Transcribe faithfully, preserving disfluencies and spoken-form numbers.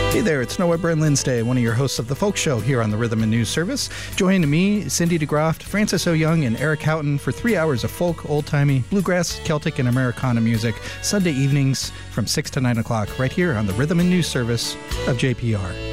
Hey there, it's Noah Bryn Lindsay, one of your hosts of The Folk Show here on the Rhythm and News Service. Joining me, Cindy DeGroft, Francis O'Young, and Eric Houghton for three hours of folk, old-timey, bluegrass, Celtic, and Americana music, Sunday evenings from six to nine o'clock, right here on the Rhythm and News Service of J P R.